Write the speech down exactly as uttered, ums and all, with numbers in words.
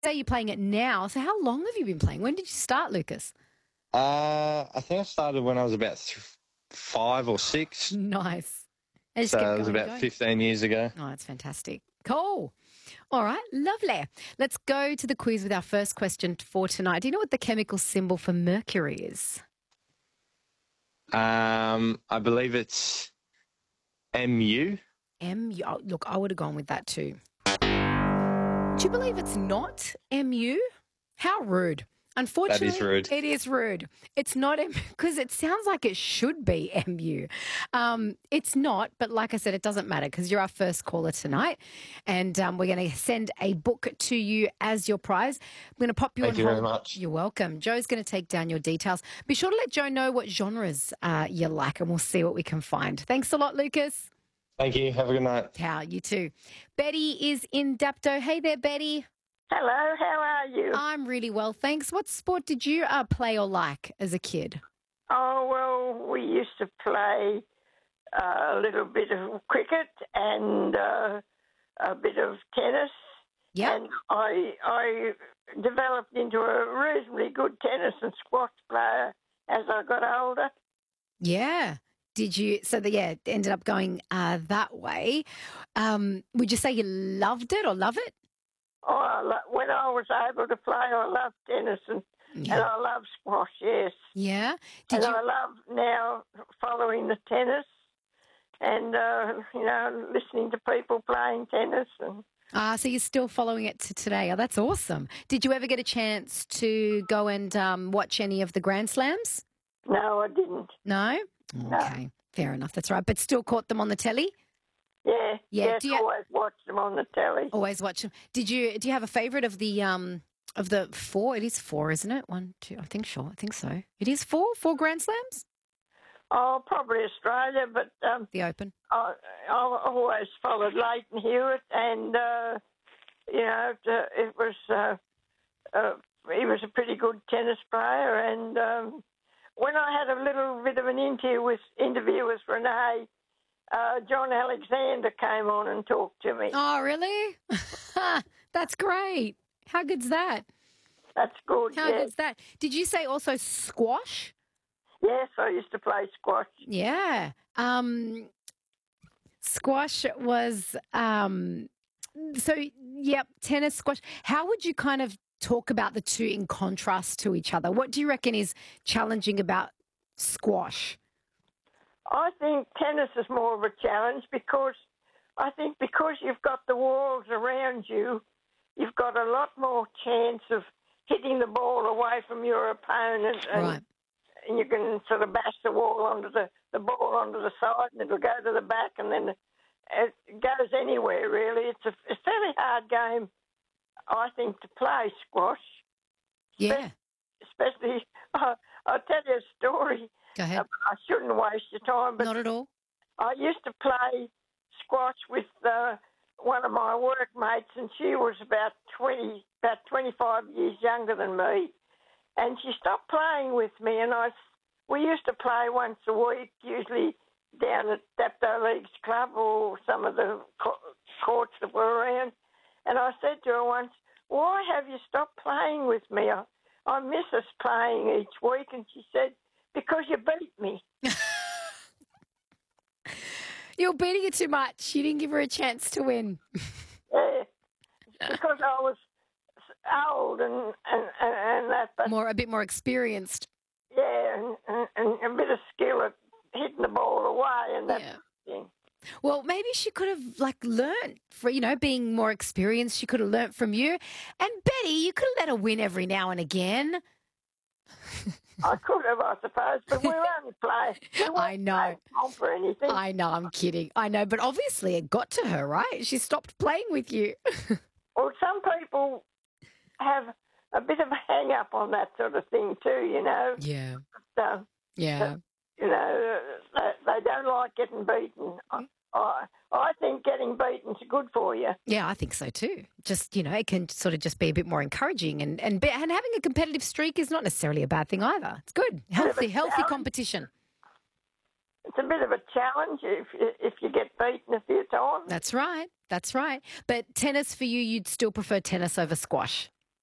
say you're playing it now. So how long have you been playing? When did you start, Lucas? Uh, I think I started when I was about th- five or six. Nice. I just So kept it was going and about going. fifteen years ago. Oh, that's fantastic. Cool. All right, lovely. Let's go to the quiz with our first question for tonight. Do you know what the chemical symbol for mercury is? Um, I believe it's M U. M U. Oh, look, I would have gone with that too. Do you believe it's not M U? How rude. Unfortunately, That is rude. it is rude. It's not M because it sounds like it should be M U. Um, it's not, but like I said, it doesn't matter because you're our first caller tonight, and um, we're going to send a book to you as your prize. I'm going to pop you Thank on you hold. very much. You're welcome. Joe's going to take down your details. Be sure to let Joe know what genres uh, you like, and we'll see what we can find. Thanks a lot, Lucas. Thank you. Have a good night. How you too. Betty is in Dapto. Hey there, Betty. Hello, how are you? I'm really well, thanks. What sport did you uh, play or like as a kid? Oh, well, we used to play uh, a little bit of cricket and uh, a bit of tennis. Yeah. And I, I developed into a reasonably good tennis and squash player as I got older. Yeah. Did you, so the, yeah, it ended up going uh, that way. Um, would you say you loved it or love it? Oh, I lo- when I was able to play, I loved tennis and, Yeah. and I love squash, yes. Yeah. Did and you? I love now following the tennis and, uh, you know, listening to people playing tennis. And Ah, so you're still following it to today. Oh, that's awesome. Did you ever get a chance to go and um, watch any of the Grand Slams? no, I didn't. No? Okay. Fair enough. That's right. But still caught them on the telly? Yeah, Yeah, yes, do you- always watch them on the telly. Always watch them. Did you, do you have a favourite of the, um, of the four? It is four, isn't it? One, two, I think sure. I think so. It is four? Four Grand Slams? Oh, probably Australia, but um, The Open. I, I always followed Leighton Hewitt, and uh, you know, it, it was uh, uh, he was a pretty good tennis player. And um, when I had a little bit of an interview with interview with Renee, uh, John Alexander came on and talked to me. Oh, really? That's great. How good's that? That's good. How yes. good's that? Did you say also squash? Yes, I used to play squash. Yeah. Um, squash was, um, so, yep, tennis, squash. How would you kind of talk about the two in contrast to each other? What do you reckon is challenging about squash? I think tennis is more of a challenge because I think because you've got the walls around you, you've got a lot more chance of hitting the ball away from your opponent, and, Right. and you can sort of bash the wall onto the, the ball onto the side, and it'll go to the back, and then it goes anywhere really. It's a, a fairly hard game, I think, to play squash. Yeah. Especially, uh, I'll tell you a story. Go ahead. I shouldn't waste your time, but Not at all. I used to play squash with uh, one of my workmates, and she was about twenty, about twenty-five years younger than me, and she stopped playing with me. And I, we used to play once a week, usually down at Dapto Leagues Club or some of the co- courts that were around. And I said to her once, "Why have you stopped playing with me? I, I miss us playing each week." And she said, "Because you beat me." You're beating it too much. You didn't give her a chance to win. Yeah, because I was old and and, and, and that, but More, a bit more experienced. yeah, and, and, and a bit of skill at hitting the ball away and that Yeah. thing. Well, maybe she could have like learnt for, you know, being more experienced. She could have learnt from you. And Betty, you could have let her win every now and again. I could have, I suppose, but we were only playing. We weren't I know. playing on for anything. I know, I'm kidding. I know, but obviously it got to her, right? She stopped playing with you. Well, some people have a bit of a hang up on that sort of thing too, you know. Yeah. So, Yeah. you know, they, they don't like getting beaten. I, I, I think getting beaten's good for you. Yeah, I think so too. Just, you know, it can sort of just be a bit more encouraging, and and, be, and having a competitive streak is not necessarily a bad thing either. It's good. Healthy, healthy challenge. competition. It's a bit of a challenge if if you get beaten a few times. That's right. That's right. But tennis for you, you'd still prefer tennis over squash.